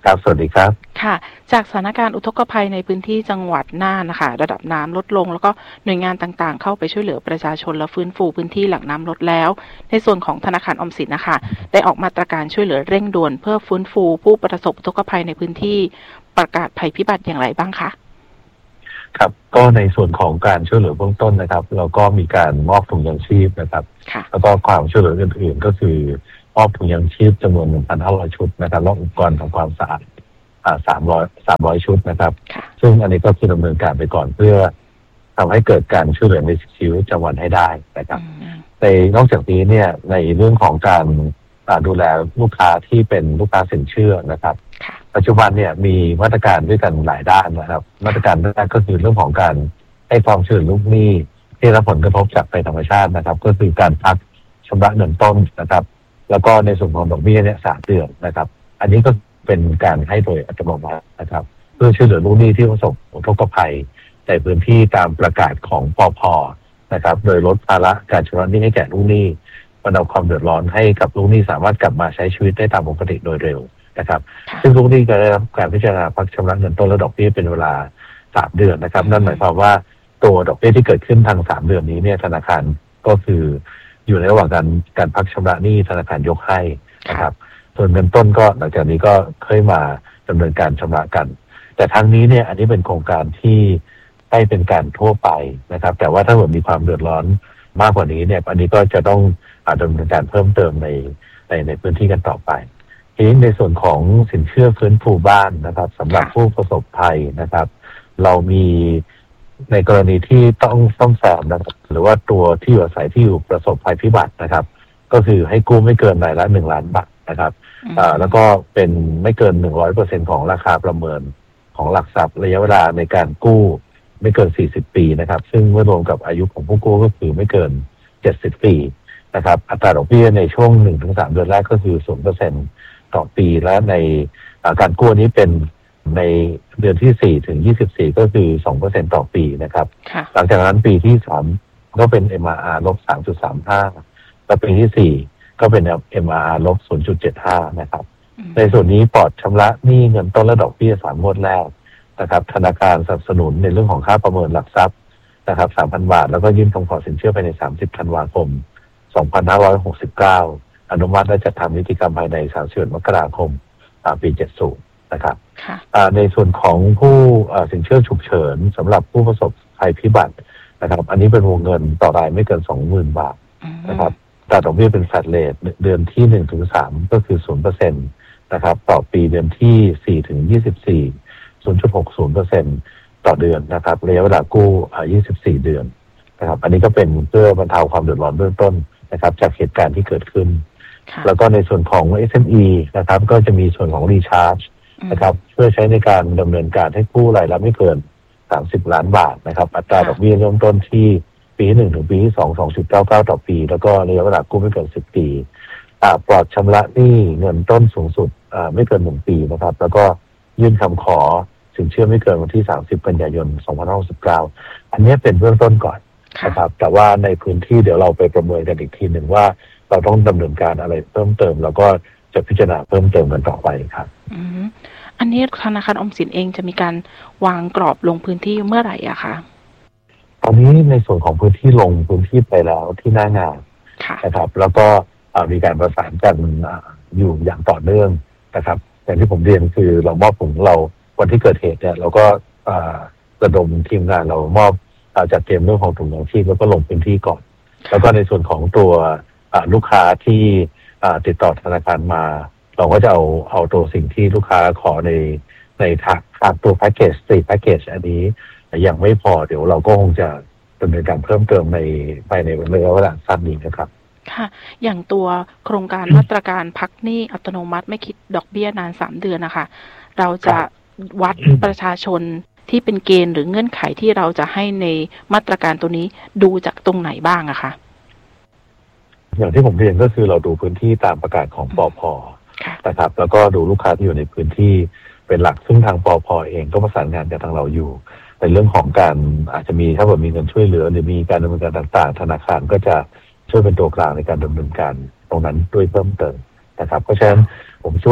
ครับสวัสดีครับค่ะจากสถานการณ์อุทกภัยในพื้นที่จังหวัดน่านนะคะระดับน้ำลดลงแล้วก็หน่วยงานต่างๆเข้าไปช่วยเหลือประชาชนและฟื้นฟูพื้นที่หลังน้ำลดแล้วในส่วนของธนาคารออมสินนะคะได้ออกมาตรการช่วยเหลือเร่งด่วนเพื่อฟื้นฟูผู้ประสบอุทกภัยในพื้นที่ประกาศภัยพิบัติอย่างไรบ้างคะครับก็ในส่วนของการช่วยเหลือเบื้องต้นนะครับเราก็มีการมอบถุงยางชีพนะครับแล้วก็ความช่วยเหลืออื่นๆก็คือมอบถุงยางชีพจำนวน หนึ่งพันห้าร้อย ชุดนะครับและอุปกรณ์ทำความสะอาดอ่า300 300 ชุดนะครับซึ่งอันนี้ก็คือดำเนินการไปก่อนเพื่อทำให้เกิดการช่วยเหลือในชีวิตประจำวันให้ได้นะครับในนอกจากนี้เนี่ยในเรื่องของการดูแลลูกค้าที่เป็นลูกค้าสินเชื่อนะครับปัจจุบันเนี่ยมีมาตรการด้วยกันหลายด้านนะครับมาตรการแรกก็คือเรื่องของการให้ความช่วยเหลือลูกหนี้ที่รับผลกระทบจากภัยธรรมชาตินะครับก็คือการพักชำระเงินต้นนะครับแล้วก็ในส่วนของดอกเบี้ยเนี่ยสามเดือนนะครับอันนี้ก็เป็นการให้โดยอัตโนมัตินะครับเพื่อช่วยเหลือลูกหนี้ที่ประสบอุทกภัยในพื้นที่ตามประกาศของปภ.นะครับโดยลดภาระการชำระหนี้ให้แก่ลูกหนี้บรรเทาความเดือดร้อนให้กับลูกหนี้สามารถกลับมาใช้ชีวิตได้ตามปกติโดยเร็วนะครับซึ่งลูกหนี้จะได้รับการพิจารณาพักชำระเงินต้นและดอกเบี้ยเป็นเวลาสามเดือนนะครับนั่นหมายความว่าตัวดอกเบี้ยที่เกิดขึ้นทางสามเดือนนี้เนี่ยธนาคารก็คืออยู่ในระหว่างการการพักชำระหนี้ธนาคารยกให้นะครับส่วนเงินต้นก็หลังจากนี้ก็ค่อยมาดำเนินการชำระกันแต่ทั้งนี้เนี่ยอันนี้เป็นโครงการที่ให้เป็นการทั่วไปนะครับแต่ว่าถ้าเกิดมีความเดือดร้อนมากกว่านี้เนี่ยอันนี้ก็จะต้องดำเนินการเพิ่มเติมในในในพื้นที่กันต่อไปทีนี้ในส่วนของสินเชื่อฟื้นฟูบ้านนะครับสำหรับผู้ประสบภัยนะครับเรามีในกรณีที่ต้องซ่อมแซมนะครับหรือว่าตัวที่อยู่อาศัยที่อยู่ประสบภัยพิบัตินะครับก็คือให้กู้ไม่เกินรายละหนึ่งล้านบาทนะครับอ่าแล้วก็เป็นไม่เกินหนึ่งร้อยเปอร์เซ็นต์ของราคาประเมินของหลักทรัพย์ระยะเวลาในการกู้ไม่เกินสี่สิบปีนะครับซึ่งเมื่อรวมกับอายุของผู้กู้ก็คือไม่เกินเจ็ดสิบปีนะครับอัตราดอกเบี้ยในช่วง หนึ่งถึงสาม เดือนแรกก็คือ ศูนย์เปอร์เซ็นต์ ต่อปีและในการกู้นี้เป็นในเดือนที่สี่ถึงยี่สิบสี่ก็คือ สองเปอร์เซ็นต์ ต่อปีนะครับหลังจากนั้นปีที่สามก็เป็น เอ็ม อาร์ อาร์ ลบ สามจุดสามห้า และปีที่สี่ก็เป็น เอ็ม อาร์ อาร์ ลบ ศูนย์จุดเจ็ดห้า นะครับในส่วนนี้ปลอดชำระหนี้เงินต้นและดอกเบี้ยสามงวดแรกนะครับธนาคารสนับสนุนในเรื่องของค่าประเมินหลักทรัพย์นะครับ สามพัน บาทแล้วก็ยื่นคำขอสินเชื่อภายในสามสิบธันวาคมสองพันห้าร้อยหกสิบเก้าอนุมัติและจัดทำนิติกรรมภายในสามสิบเอ็ดมกราคมปีเจ็ดสิบนะครับในส่วนของผู้สินเชื่อฉุกเฉินสำหรับผู้ประสบภัยพิบัตินะครับอันนี้เป็นวงเงินต่อรายไม่เกิน สองหมื่น บาทนะครับแต่ดอกเบี้ยเป็นแฟลตเรทเดือนที่ หนึ่งถึงสาม ก็คือ ศูนย์เปอร์เซ็นต์ นะครับต่อปีเดือนที่ สี่ถึงยี่สิบสี่ ศูนย์จุดหกศูนย์เปอร์เซ็นต์ ต่อเดือนนะครับระยะเวลากู้ยี่สิบสี่เดือนนะครับอันนี้ก็เป็นเพื่อบรรเทาความเดือดร้อนเบื้องต้นนะครับจากเหตุการณ์ที่เกิดขึ้นแล้วก็ในส่วนของ เอส เอ็ม อี นะครับก็จะมีส่วนของรีชาร์จนะครับเพื่อใช้ในการดำเนินการให้กู้รายละไม่เกินสามสิบล้านบาทนะครับอัตราดอกเบี้ยเริ่มต้นที่ปีที่หนึ่งถึงปีที่สอง สองจุดเก้าเก้า ต่อปีแล้วก็ระยะเวลากู้ไม่เกินสิบปีปลอดชำระหนี้เงินต้นสูงสุดไม่เกินหนึ่งปีนะครับแล้วก็ยื่นคำขอสินเชื่อไม่เกินวันที่สามสิบกันยายนสองพันห้าร้อยหกสิบเก้าอันนี้เป็นเบื้องต้นก่อนนะครับแต่ว่าในพื้นที่เดี๋ยวเราไปประเมินกันอีกทีหนึ่งว่าเราต้องดำเนินการอะไรเพิ่มเติมแล้วก็จะพิจารณาเพิ่มเติมกันต่อไปครับอืมอันนี้ธนาคารออมสินเองจะมีการวางกรอบลงพื้นที่เมื่อไหร่อะคะตอนนี้ในส่วนของพื้นที่ลงพื้นที่ไปแล้วที่หน้างานนะครับแล้วก็มีการประสานกันอยู่อย่างต่อเนื่องนะครับอย่างที่ผมเรียนคือเรามอบถุงเราวันที่เกิดเหตุเนี่ยเราก็ระดมทีมงานเรามอบจัดเตรียมเรื่องของถุงยางชีพแล้วก็ลงพื้นที่ก่อนแล้วก็ในส่วนของตัวลูกค้าที่ติดต่อธนาคารมาเราก็จะเอาเอาตัวสิ่งที่ลูกค้าขอในในทางทางตัวแพ็กเกจสี่แพ็กเกจอันนี้ยังไม่พอเดี๋ยวเราก็คงจะดำเนินการเพิ่มเติมในภายในระยะเวลาสั้นนี้นะครับค่ะอย่างตัวโครงการมาตรการพักหนี้อัตโนมัติไม่คิดดอกเบี้ยนานสามเดือนนะคะเราจะวัดประชาชนที่เป็นเกณฑ์หรือเงื่อนไขที่เราจะให้ในมาตรการตัวนี้ดูจากตรงไหนบ้างอะคะอย่างที่ผมเรียนก็คือเราดูพื้นที่ตามประกาศของปภ.นะครับแล้วก็ดูลูกค้าที่อยู่ในพื้นที่เป็นหลักซึ่งทางปภ.เองก็ประสานงานกับทางเราอยู่ในเรื่องของการอาจจะมีถ้าเกิดมีเงินช่วยเหลือหรือมีการดำเนินการต่างๆธนาคารก็จะช่วยเป็นตัวกลางในการดำเนินการตรงนั้นด้วยเพิ่มเติมนะครับเพราะฉะนั้นผมเชื่อว่า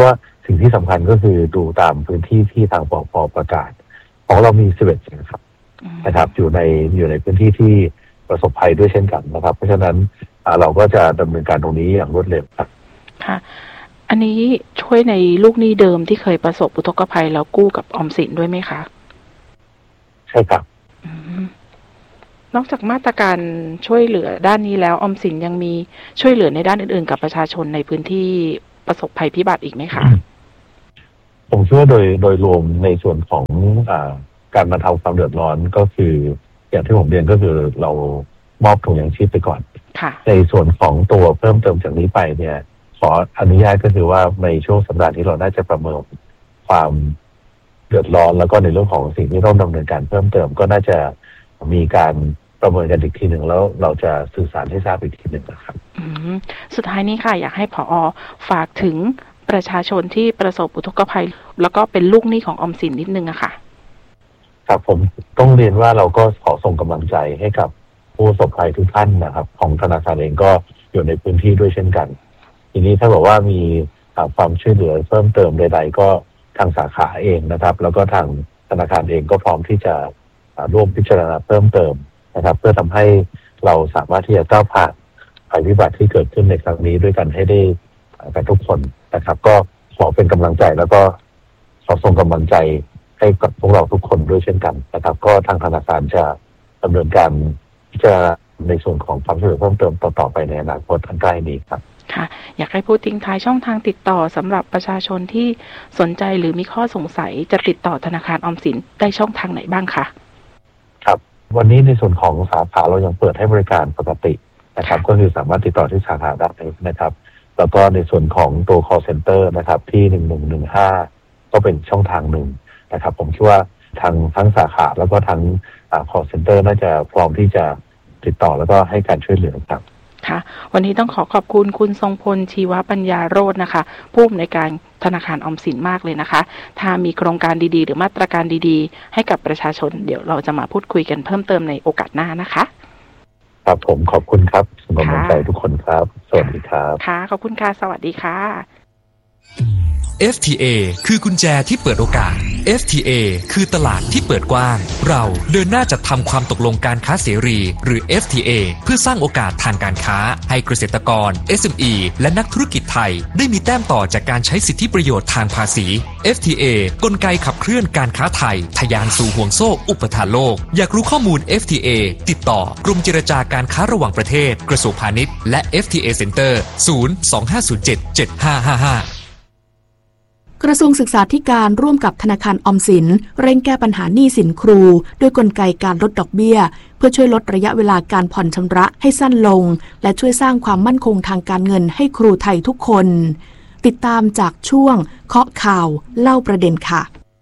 สิ่งที่สำคัญก็คือดูตามพื้นที่ที่ทางปปประกาศของเรามีสิบเอ็ดแห่งครับนะครับอยู่ในอยู่ในพื้นที่ที่ประสบภัยด้วยเช่นกันนะครับเพราะฉะนั้นเราก็จะดำเนินการตรงนี้อย่างรวดเร็วครับค่ะอันนี้ช่วยในลูกหนี้เดิมที่เคยประสบอุทกภัยแล้วกู้กับออมสินด้วยไหมคะใช่ครับนอกจากมาตรการช่วยเหลือด้านนี้แล้วออมสินยังมีช่วยเหลือในด้านอื่นๆกับประชาชนในพื้นที่ประสบภัยพิบัติอีกไหมคะผมเชื่อโดยโดยรวมในส่วนของอ่าการบรรเทาความเดือดร้อนก็คืออย่างที่ผมเรียนก็คือเรามอบถุงยางชีพไปก่อนในส่วนของตัวเพิ่มเติมจากนี้ไปเนี่ยขออนุญาตก็คือว่าในช่วงสัปดาห์นี้เราน่าจะประเมินความเดือดร้อนแล้วก็ในเรื่องของสิ่งที่ต้องดำเนินการเพิ่มเติมก็น่าจะมีการประเมินกันอีกทีหนึ่งแล้วเราจะสื่อสารให้ทราบอีกทีหนึ่งนะครับสุดท้ายนี้ค่ะอยากให้ผอ.ฝากถึงประชาชนที่ประสบอุทกภัยแล้วก็เป็นลูกหนี้ของออมสินนิดนึงอะค่ะครับผมต้องเรียนว่าเราก็ขอส่งกำลังใจให้กับผู้ประสบภัยทุกท่านนะครับของธนาคารเองก็อยู่ในพื้นที่ด้วยเช่นกันทีนี้ถ้าบอกว่ามีความช่วยเหลือเพิ่มเติมใดๆก็ทางสาขาเองนะครับแล้วก็ทางธนาคารเองก็พร้อมที่จะร่วมพิจารณาเพิ่มเติมนะครับเพื่อทำให้เราสามารถที่จะก้าวผ่านภัยพิบัติที่เกิดขึ้นในครั้งนี้ด้วยกันให้ได้กันทุกคนนะครับก็ขอเป็นกำลังใจแล้วก็ขอส่งกำลังใจให้กับพวกเราทุกคนด้วยเช่นกันนะครับก็ทางธนาคารจะดำเนินการพิจารณาในส่วนของความช่วยเหลือเพิ่มเติมต่อๆไปในอนาคตอันใกล้นี้ครับค่ะอยากให้พูดทิ้งท้ายช่องทางติดต่อสำหรับประชาชนที่สนใจหรือมีข้อสงสัยจะติดต่อธนาคารออมสินได้ช่องทางไหนบ้างคะครับวันนี้ในส่วนของสาขาเรายังเปิดให้บริการปกตินะครับก็คือสามารถติดต่อที่สาขาได้นะครับแล้วก็ในส่วนของตัว call center นะครับที่หนึ่งหนึ่งหนึ่งห้าก็เป็นช่องทางหนึ่งนะครับผมคิดว่าทางทั้งสาขาแล้วก็ทั้ง call center น่าจะพร้อมที่จะติดต่อแล้วก็ให้การช่วยเหลือครับค่ะวันนี้ต้องขอขอบคุณคุณทรงพลชีวปัญญาโรจน์นะคะผู้อำนวยการธนาคารออมสินมากเลยนะคะถ้ามีโครงการดีๆหรือมาตรการดีๆให้กับประชาชนเดี๋ยวเราจะมาพูดคุยกันเพิ่มเติมในโอกาสหน้านะคะครับผมขอบคุณครับส่งกำลังใจทุกคนครับสวัสดีครับค่ะขอบคุณค่ะสวัสดีค่ะเอฟ ที เอ คือกุญแจที่เปิดโอกาส เอฟ ที เอ คือตลาดที่เปิดกว้างเราเดินหน้าจัดทำความตกลงการค้าเสรีหรือ เอฟ ที เอ เพื่อสร้างโอกาสทางการค้าให้เกษตรกร เอส เอ็ม อี และนักธุรกิจไทยได้มีแต้มต่อจากการใช้สิทธิประโยชน์ทางภาษี เอฟ ที เอ กลไกขับเคลื่อนการค้าไทยทะยานสู่ห่วงโซ่อุปทานโลกอยากรู้ข้อมูล เอฟ ที เอ ติดต่อกรมเจรจาการค้าระหว่างประเทศกระทรวงพาณิชย์และ เอฟ ที เอ Center ศูนย์ สอง ห้า ศูนย์ เจ็ด เจ็ด ห้า ห้า ห้ากระทรวงศึกษาธิการร่วมกับธนาคารออมสินเร่งแก้ปัญหาหนี้สินครูด้วยกลไกการลดดอกเบี้ยเพื่อช่วยลดระยะเวลาการผ่อนชำระให้สั้นลงและช่วยสร้างความมั่นคงทางการเงินให้ครูไทยทุกคนติดตามจากช่วงเคาะข่าวเล่าประเด็นค่ะ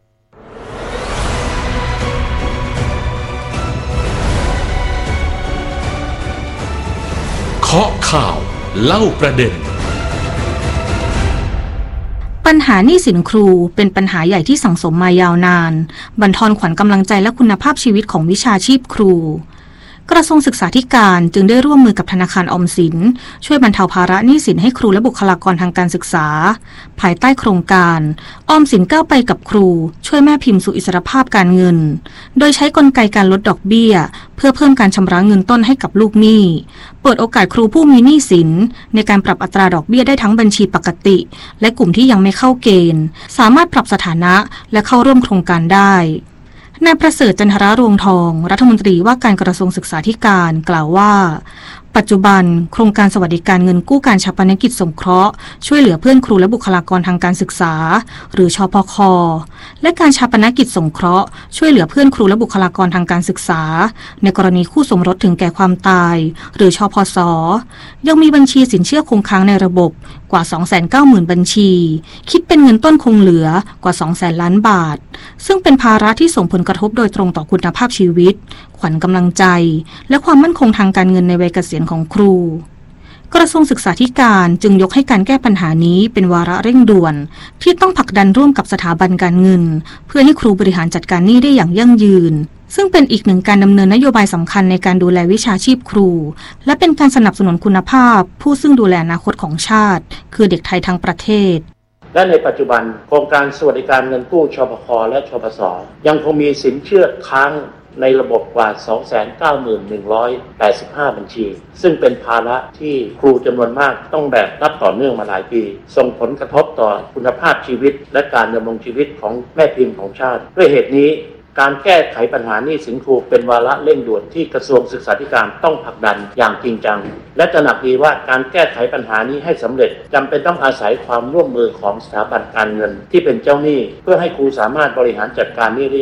เคาะข่าวเล่าประเด็นปัญหาหนี้สินครูเป็นปัญหาใหญ่ที่สั่งสมมายาวนานบั่นทอนขวัญกำลังใจและคุณภาพชีวิตของวิชาชีพครูกระทรวงศึกษาธิการจึงได้ร่วมมือกับธนาคารออมสินช่วยบรรเทาภาระหนี้สินให้ครูและบุคลากรทางการศึกษาภายใต้โครงการออมสินก้าวไปกับครูช่วยแม่พิมพ์สู่อิสรภาพการเงินโดยใช้กลไกการลดดอกเบี้ยเพื่อเพิ่มการชำระเงินต้นให้กับลูกหนี้เปิดโอกาสครูผู้มีหนี้สินในการปรับอัตราดอกเบี้ยได้ทั้งบัญชีปกติและกลุ่มที่ยังไม่เข้าเกณฑ์สามารถปรับสถานะและเข้าร่วมโครงการได้นายประเสริฐจันทรรวงทองรัฐมนตรีว่าการกระทรวงศึกษาธิการกล่าวว่าปัจจุบันโครงการสวัสดิการเงินกู้การฌาปนกิจสงเคราะห์ช่วยเหลือเพื่อนครูและบุคลากรทางการศึกษาหรือชปค.และการฌาปนกิจสงเคราะห์ช่วยเหลือเพื่อนครูและบุคลากรทางการศึกษาในกรณีคู่สมรสถึงแก่ความตายหรือชพส.ยังมีบัญชีสินเชื่อคงค้างในระบบกว่า สองแสนเก้าหมื่น บัญชีคิดเป็นเงินต้นคงเหลือกว่า สองแสนล้านบาทซึ่งเป็นภาระที่ส่งผลกระทบโดยตรงต่อคุณภาพชีวิตขวัญกำลังใจและความมั่นคงทางการเงินในวัยเกษียณของครูกระทรวงศึกษาธิการจึงยกให้การแก้ปัญหานี้เป็นวาระเร่งด่วนที่ต้องผลักดันร่วมกับสถาบันการเงินเพื่อให้ครูบริหารจัดการหนี้ได้อย่างยั่งยืนซึ่งเป็นอีกหนึ่งการดำเนินนโยบายสำคัญในการดูแลวิชาชีพครูและเป็นการสนับสนุนคุณภาพผู้ซึ่งดูแลอนาคตของชาติคือเด็กไทยทั้งประเทศและในปัจจุบันโครงการสวัสดิการเงินกู้ชปคและชปสยังคงมีสินเชื่อค้างในระบบกว่า สองแสนเก้าหมื่นหนึ่งร้อยแปดสิบห้า บัญชีซึ่งเป็นภาระที่ครูจำนวนมากต้องแบกรับต่อเนื่องมาหลายปีส่งผลกระทบต่อคุณภาพชีวิตและการดำรงชีวิตของแม่พิมพ์ของชาติด้วยเหตุนี้การแก้ไขปัญหาหนี้สินครูเป็นวาระเร่งด่วนที่กระทรวงศึกษาธิการต้องผลักดันอย่างจริงจังและตระหนักดีว่าการแก้ไขปัญหานี้ให้สำเร็จจำเป็นต้องอาศัยความร่วมมือของสถาบันการเงินที่เป็นเจ้าหนี้เพื่อให้ครูสามารถบริหารจัดการหนี้ได้